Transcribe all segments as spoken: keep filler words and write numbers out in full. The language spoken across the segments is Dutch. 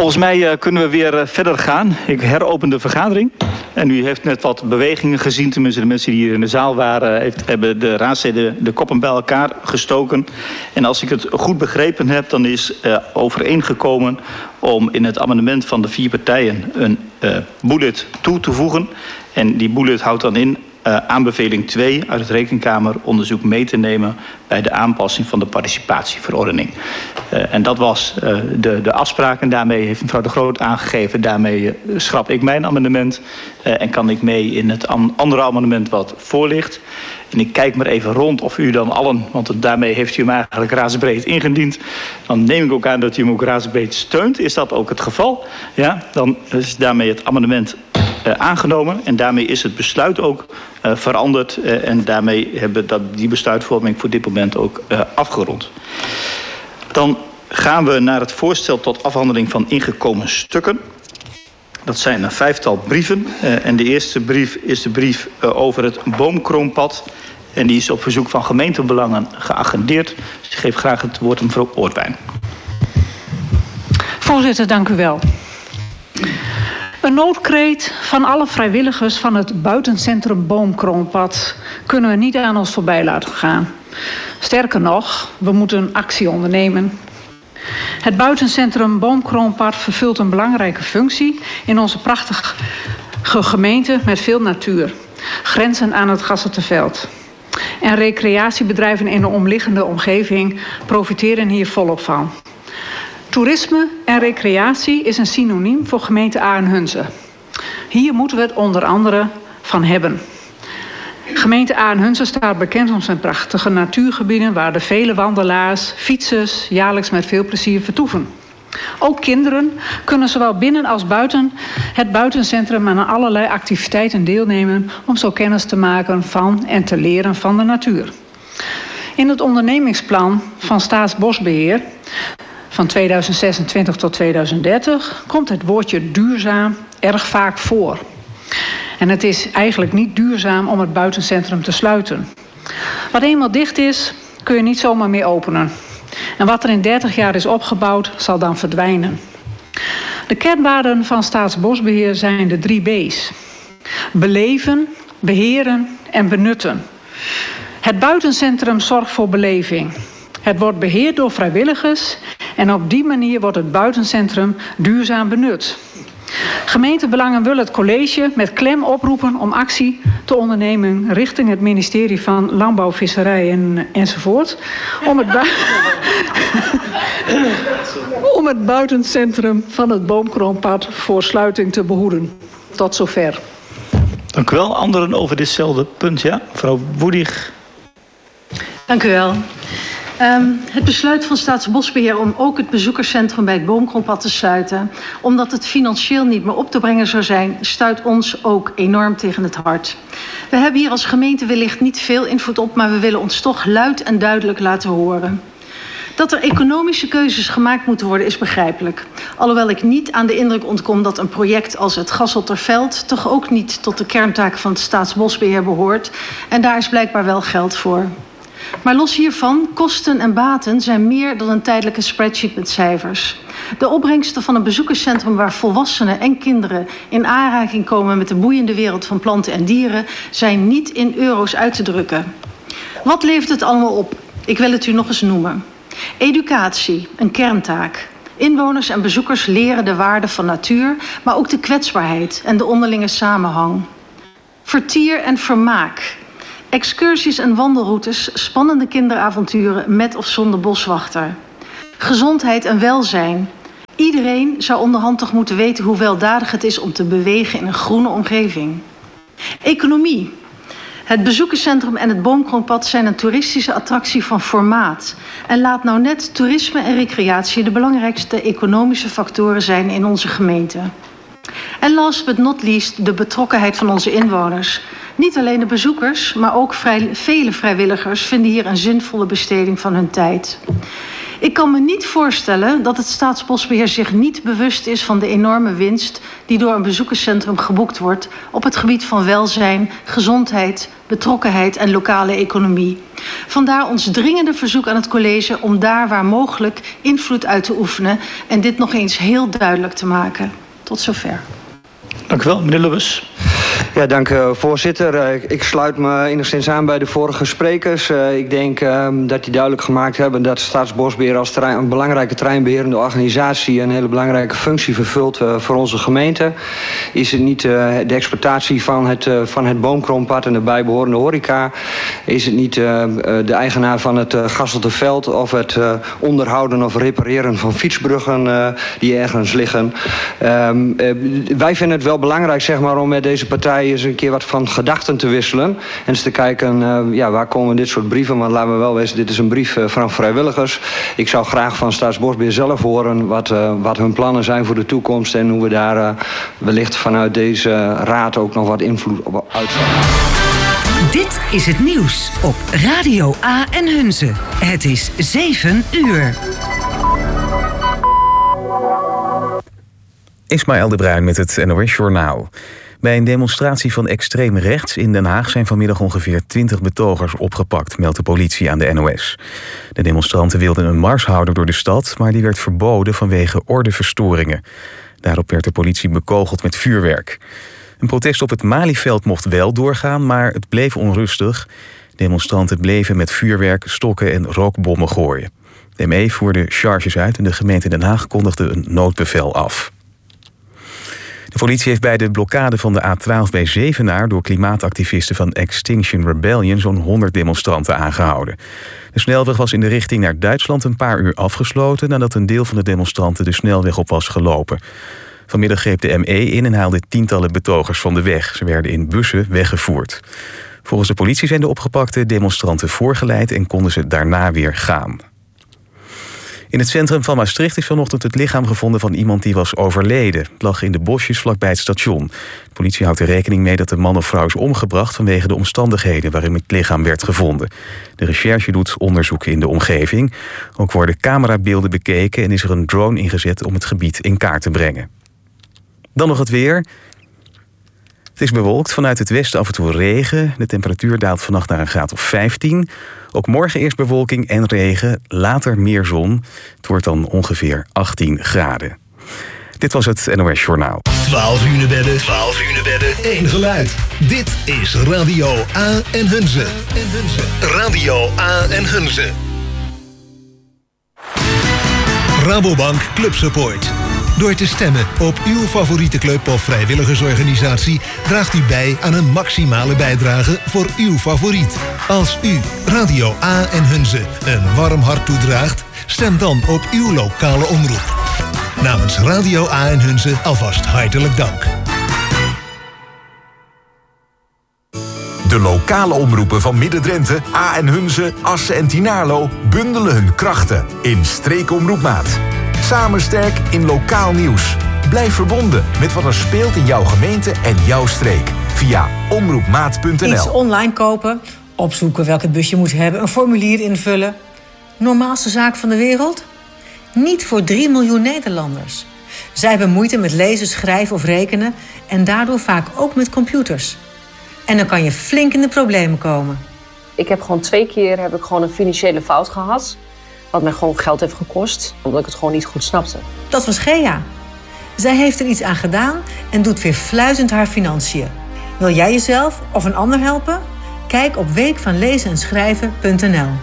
Volgens mij uh, kunnen we weer uh, verder gaan. Ik heropen de vergadering. En u heeft net wat bewegingen gezien. Tenminste, de mensen die hier in de zaal waren, heeft, hebben de raadsleden de koppen bij elkaar gestoken. En als ik het goed begrepen heb, dan is uh, overeengekomen om in het amendement van de vier partijen een uh, bullet toe te voegen. En die bullet houdt dan in Uh, aanbeveling twee uit het Rekenkameronderzoek mee te nemen bij de aanpassing van de participatieverordening. Uh, en dat was uh, de, de afspraak en daarmee heeft mevrouw De Groot aangegeven, daarmee uh, schrap ik mijn amendement uh, en kan ik mee in het am- andere amendement wat voor ligt. En ik kijk maar even rond of u dan allen, want het, daarmee heeft u hem eigenlijk raadsbreed ingediend. Dan neem ik ook aan dat u hem ook raadsbreed steunt. Is dat ook het geval? Ja, dan is daarmee het amendement Uh, aangenomen en daarmee is het besluit ook uh, veranderd uh, en daarmee hebben we dat, die besluitvorming voor dit moment ook uh, afgerond. Dan gaan we naar het voorstel tot afhandeling van ingekomen stukken. Dat zijn een vijftal brieven uh, en de eerste brief is de brief uh, over het boomkroompad en die is op verzoek van gemeentebelangen geagendeerd. Dus ik geef graag het woord aan mevrouw Oortwijn. Voorzitter, dank u wel. Een noodkreet van alle vrijwilligers van het buitencentrum Boomkroonpad kunnen we niet aan ons voorbij laten gaan. Sterker nog, we moeten actie ondernemen. Het buitencentrum Boomkroonpad vervult een belangrijke functie in onze prachtige gemeente met veel natuur, grenzend aan het Gasselterveld. En recreatiebedrijven in de omliggende omgeving profiteren hier volop van. Toerisme en recreatie is een synoniem voor gemeente Aarn-Hunze. Hier moeten we het onder andere van hebben. Gemeente Aarn-Hunze staat bekend om zijn prachtige natuurgebieden waar de vele wandelaars, fietsers jaarlijks met veel plezier vertoeven. Ook kinderen kunnen zowel binnen als buiten het buitencentrum aan allerlei activiteiten deelnemen om zo kennis te maken van en te leren van de natuur. In het ondernemingsplan van Staatsbosbeheer van tweeduizend zesentwintig tot tweeduizend dertig komt het woordje duurzaam erg vaak voor. En het is eigenlijk niet duurzaam om het buitencentrum te sluiten. Wat eenmaal dicht is, kun je niet zomaar meer openen. En wat er in dertig jaar is opgebouwd, zal dan verdwijnen. De kernwaarden van Staatsbosbeheer zijn de drie B's. Beleven, beheren en benutten. Het buitencentrum zorgt voor beleving. Het wordt beheerd door vrijwilligers en op die manier wordt het buitencentrum duurzaam benut. Gemeentebelangen wil het college met klem oproepen om actie te ondernemen richting het ministerie van Landbouw, Visserij en, enzovoort. Om het, bu- om het buitencentrum van het Boomkroonpad voor sluiting te behoeden. Tot zover. Dank u wel. Anderen over ditzelfde punt, ja? Mevrouw Woedig. Dank u wel. Um, het besluit van Staatsbosbeheer om ook het bezoekerscentrum bij het Boomkroonpad te sluiten, omdat het financieel niet meer op te brengen zou zijn, stuit ons ook enorm tegen het hart. We hebben hier als gemeente wellicht niet veel invloed op, maar we willen ons toch luid en duidelijk laten horen. Dat er economische keuzes gemaakt moeten worden is begrijpelijk. Alhoewel ik niet aan de indruk ontkom dat een project als het Gasselterveld toch ook niet tot de kerntaken van het Staatsbosbeheer behoort. En daar is blijkbaar wel geld voor. Maar los hiervan, kosten en baten zijn meer dan een tijdelijke spreadsheet met cijfers. De opbrengsten van een bezoekerscentrum waar volwassenen en kinderen in aanraking komen met de boeiende wereld van planten en dieren zijn niet in euro's uit te drukken. Wat levert het allemaal op? Ik wil het u nog eens noemen. Educatie, een kerntaak. Inwoners en bezoekers leren de waarde van natuur, maar ook de kwetsbaarheid en de onderlinge samenhang. Vertier en vermaak. Excursies en wandelroutes, spannende kinderavonturen met of zonder boswachter. Gezondheid en welzijn. Iedereen zou onderhand toch moeten weten hoe weldadig het is om te bewegen in een groene omgeving. Economie. Het bezoekerscentrum en het Boomkroonpad zijn een toeristische attractie van formaat. En laat nou net toerisme en recreatie de belangrijkste economische factoren zijn in onze gemeente. En last but not least de betrokkenheid van onze inwoners. Niet alleen de bezoekers, maar ook vrij, vele vrijwilligers vinden hier een zinvolle besteding van hun tijd. Ik kan me niet voorstellen dat het Staatsbosbeheer zich niet bewust is van de enorme winst die door een bezoekerscentrum geboekt wordt op het gebied van welzijn, gezondheid, betrokkenheid en lokale economie. Vandaar ons dringende verzoek aan het college om daar waar mogelijk invloed uit te oefenen en dit nog eens heel duidelijk te maken. Tot zover. Dank u wel, meneer Lubbers. Ja, dank u, voorzitter. Uh, ik sluit me enigszins aan bij de vorige sprekers. Uh, ik denk uh, dat die duidelijk gemaakt hebben dat Staatsbosbeheer als terrein, een belangrijke terreinbeherende organisatie een hele belangrijke functie vervult uh, voor onze gemeente. Is het niet uh, de exploitatie van het, uh, van het boomkroonpad en de bijbehorende horeca? Is het niet uh, de eigenaar van het uh, Gastelterveld of het uh, onderhouden of repareren van fietsbruggen uh, die ergens liggen? Um, uh, wij vinden het wel belangrijk, zeg maar, om met deze partij eens een keer wat van gedachten te wisselen. En eens te kijken, uh, ja, waar komen dit soort brieven? Want laten we wel weten, dit is een brief uh, van vrijwilligers. Ik zou graag van Staatsbosbeheer zelf horen wat, uh, wat hun plannen zijn voor de toekomst en hoe we daar uh, wellicht vanuit deze raad ook nog wat invloed op uitoefenen. Dit is het nieuws op Radio A en Hunze. Het is zeven uur. Ismaël de Bruin met het N O S-journaal. Bij een demonstratie van extreem rechts in Den Haag zijn vanmiddag ongeveer twintig betogers opgepakt, meldt de politie aan de N O S. De demonstranten wilden een mars houden door de stad, maar die werd verboden vanwege ordeverstoringen. Daarop werd de politie bekogeld met vuurwerk. Een protest op het Malieveld mocht wel doorgaan, maar het bleef onrustig. Demonstranten bleven met vuurwerk, stokken en rookbommen gooien. De M E voerde charges uit en de gemeente Den Haag kondigde een noodbevel af. De politie heeft bij de blokkade van de A twaalf bij Zevenaar door klimaatactivisten van Extinction Rebellion zo'n honderd demonstranten aangehouden. De snelweg was in de richting naar Duitsland een paar uur afgesloten nadat een deel van de demonstranten de snelweg op was gelopen. Vanmiddag greep de M E in en haalde tientallen betogers van de weg. Ze werden in bussen weggevoerd. Volgens de politie zijn de opgepakte demonstranten voorgeleid en konden ze daarna weer gaan. In het centrum van Maastricht is vanochtend het lichaam gevonden van iemand die was overleden. Het lag in de bosjes vlakbij het station. De politie houdt er rekening mee dat de man of vrouw is omgebracht vanwege de omstandigheden waarin het lichaam werd gevonden. De recherche doet onderzoek in de omgeving. Ook worden camerabeelden bekeken en is er een drone ingezet om het gebied in kaart te brengen. Dan nog het weer. Het is bewolkt, vanuit het westen af en toe regen. De temperatuur daalt vannacht naar een graad of vijftien. Ook morgen eerst bewolking en regen, later meer zon. Het wordt dan ongeveer achttien graden. Dit was het N O S-journaal. twaalf uur bedden, twaalf uur bedden, één geluid. Dit is Radio A en Hunze. Radio A en Hunze. Rabobank Club Support. Door te stemmen op uw favoriete club of vrijwilligersorganisatie draagt u bij aan een maximale bijdrage voor uw favoriet. Als u Radio A en Hunze een warm hart toedraagt, stem dan op uw lokale omroep. Namens Radio A en Hunze alvast hartelijk dank. De lokale omroepen van Midden-Drenthe, A en Hunze, Assen en Tynaarlo bundelen hun krachten in Streekomroepmaat. Samen sterk in lokaal nieuws. Blijf verbonden met wat er speelt in jouw gemeente en jouw streek. Via omroepmaat punt n l. Iets online kopen, opzoeken welk bus je moet hebben, een formulier invullen. Normaalste zaak van de wereld? Niet voor drie miljoen Nederlanders. Zij hebben moeite met lezen, schrijven of rekenen en daardoor vaak ook met computers. En dan kan je flink in de problemen komen. Ik heb gewoon twee keer heb ik gewoon een financiële fout gehad. Wat mij gewoon geld heeft gekost, omdat ik het gewoon niet goed snapte. Dat was Gea. Zij heeft er iets aan gedaan en doet weer fluitend haar financiën. Wil jij jezelf of een ander helpen? Kijk op week van lezen en schrijven punt n l.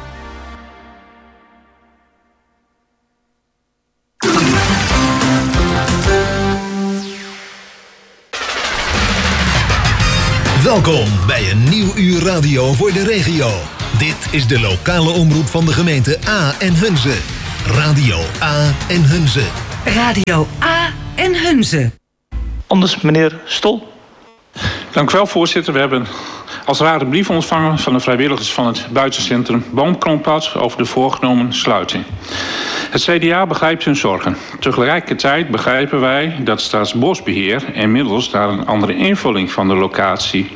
Welkom bij een nieuw uur radio voor de regio. Dit is de lokale omroep van de gemeente A en Hunze. Radio A en Hunze. Radio A en Hunze. Anders, meneer Stol. Dank u wel, voorzitter. We hebben als raad een brief ontvangen van de vrijwilligers van het buitencentrum Boomkroonpad over de voorgenomen sluiting. Het C D A begrijpt hun zorgen. Tegelijkertijd begrijpen wij dat Staatsbosbeheer inmiddels daar een andere invulling van de locatie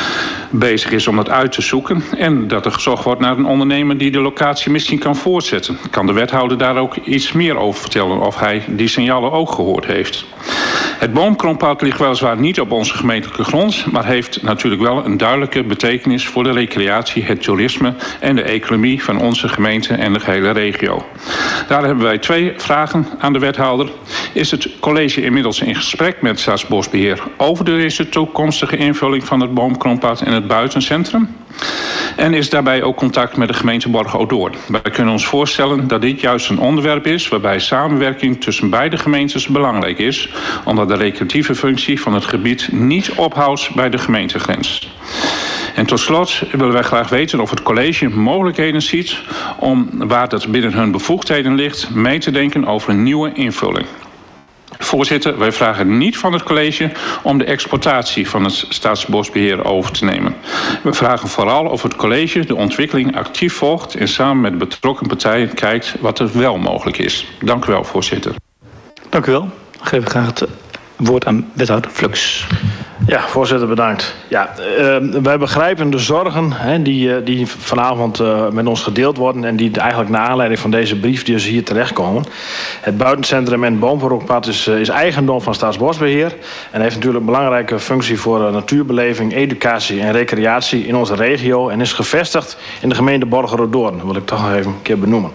bezig is om dat uit te zoeken en dat er gezocht wordt naar een ondernemer die de locatie misschien kan voortzetten. Kan de wethouder daar ook iets meer over vertellen of hij die signalen ook gehoord heeft? Het Boomkroonpad ligt weliswaar niet op onze gemeentelijke grond, maar heeft natuurlijk wel een duidelijke betekenis voor de recreatie, het toerisme en de economie van onze gemeente en de gehele regio. Daar hebben wij twee vragen aan de wethouder. Is het college inmiddels in gesprek met Staatsbosbeheer over deze toekomstige invulling van het Boomkroonpad en het buitencentrum? En is daarbij ook contact met de gemeente Borger-Odoorn? Wij kunnen ons voorstellen dat dit juist een onderwerp is waarbij samenwerking tussen beide gemeentes belangrijk is, omdat de recreatieve functie van het gebied niet ophoudt bij de gemeentegrens. En tot slot willen wij graag weten of het college mogelijkheden ziet om, waar dat binnen hun bevoegdheden ligt, mee te denken over een nieuwe invulling. Voorzitter, wij vragen niet van het college om de exploitatie van het Staatsbosbeheer over te nemen. We vragen vooral of het college de ontwikkeling actief volgt en samen met betrokken partijen kijkt wat er wel mogelijk is. Dank u wel, voorzitter. Dank u wel. Dan geef ik graag het woord aan wethouder Flux. Ja, voorzitter, bedankt. Ja, uh, wij begrijpen de zorgen hè, die, uh, die vanavond uh, met ons gedeeld worden en die eigenlijk naar aanleiding van deze brief dus hier terechtkomen. Het buitencentrum en Boomkroonpad is, uh, is eigendom van Staatsbosbeheer en heeft natuurlijk een belangrijke functie voor uh, natuurbeleving, educatie en recreatie in onze regio en is gevestigd in de gemeente Borger-Odoorn. Dat wil ik toch nog even een keer benoemen.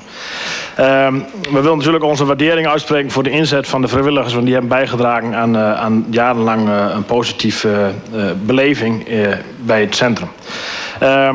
Uh, we willen natuurlijk onze waardering uitspreken voor de inzet van de vrijwilligers, want die hebben bijgedragen aan, uh, aan jarenlang uh, een positieve uh, uh, beleving uh, bij het centrum. Uh,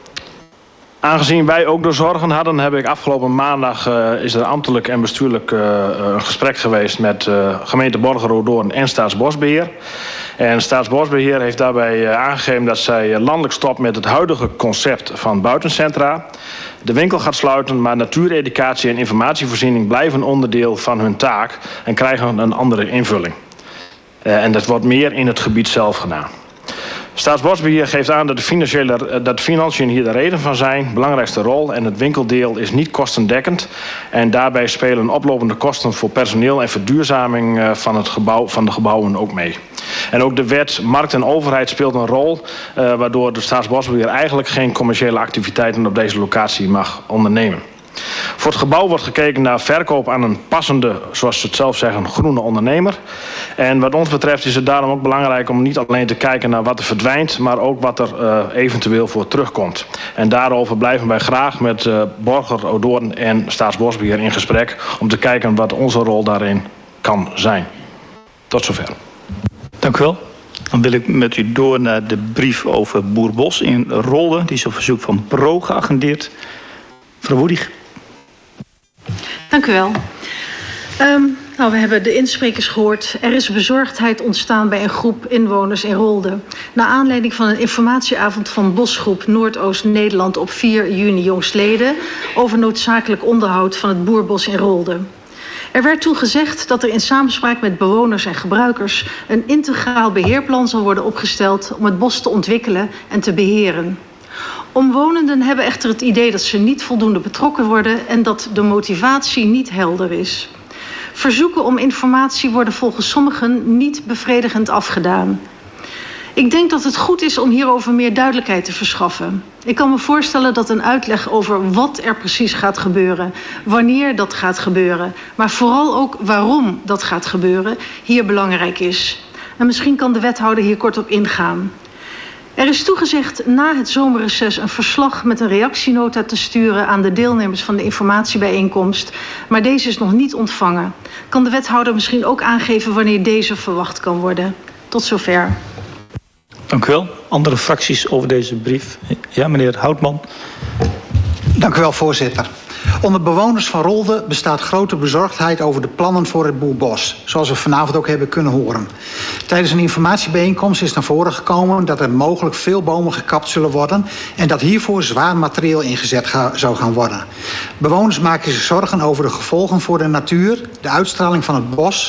Aangezien wij ook door zorgen hadden, heb ik afgelopen maandag uh, is er ambtelijk en bestuurlijk uh, een gesprek geweest met uh, gemeente Borger-Odoorn en Staatsbosbeheer. En Staatsbosbeheer heeft daarbij uh, aangegeven dat zij landelijk stopt met het huidige concept van buitencentra. De winkel gaat sluiten, maar natuureducatie en informatievoorziening blijven onderdeel van hun taak en krijgen een andere invulling. Uh, en dat wordt meer in het gebied zelf gedaan. Staatsbosbeheer geeft aan dat de, financiële, dat de financiën hier de reden van zijn, belangrijkste rol, en het winkeldeel is niet kostendekkend. En daarbij spelen oplopende kosten voor personeel en verduurzaming van, het gebouw, van de gebouwen ook mee. En ook de wet markt en overheid speelt een rol, uh, waardoor de Staatsbosbeheer eigenlijk geen commerciële activiteiten op deze locatie mag ondernemen. Voor het gebouw wordt gekeken naar verkoop aan een passende, zoals ze het zelf zeggen, groene ondernemer. En wat ons betreft is het daarom ook belangrijk om niet alleen te kijken naar wat er verdwijnt, maar ook wat er uh, eventueel voor terugkomt. En daarover blijven wij graag met uh, Borger-Odoorn en Staatsbosbeheer in gesprek om te kijken wat onze rol daarin kan zijn. Tot zover. Dank u wel. Dan wil ik met u door naar de brief over Boerbos in Rolde. Die is op verzoek van Pro geagendeerd. Mevrouw Woedig. Dank u wel. Um, nou, we hebben de insprekers gehoord. Er is bezorgdheid ontstaan bij een groep inwoners in Rolde. Naar aanleiding van een informatieavond van Bosgroep Noordoost-Nederland op vier juni jongstleden over noodzakelijk onderhoud van het boerbos in Rolde. Er werd toen gezegd dat er in samenspraak met bewoners en gebruikers een integraal beheerplan zal worden opgesteld om het bos te ontwikkelen en te beheren. Omwonenden hebben echter het idee dat ze niet voldoende betrokken worden en dat de motivatie niet helder is. Verzoeken om informatie worden volgens sommigen niet bevredigend afgedaan. Ik denk dat het goed is om hierover meer duidelijkheid te verschaffen. Ik kan me voorstellen dat een uitleg over wat er precies gaat gebeuren, wanneer dat gaat gebeuren, maar vooral ook waarom dat gaat gebeuren, hier belangrijk is. En misschien kan de wethouder hier kort op ingaan. Er is toegezegd na het zomerreces een verslag met een reactienota te sturen aan de deelnemers van de informatiebijeenkomst, maar deze is nog niet ontvangen. Kan de wethouder misschien ook aangeven wanneer deze verwacht kan worden? Tot zover. Dank u wel. Andere fracties over deze brief? Ja, meneer Houtman. Dank u wel, voorzitter. Onder bewoners van Rolde bestaat grote bezorgdheid over de plannen voor het Boerbos, zoals we vanavond ook hebben kunnen horen. Tijdens een informatiebijeenkomst is naar voren gekomen dat er mogelijk veel bomen gekapt zullen worden en dat hiervoor zwaar materieel ingezet ga, zou gaan worden. Bewoners maken zich zorgen over de gevolgen voor de natuur, de uitstraling van het bos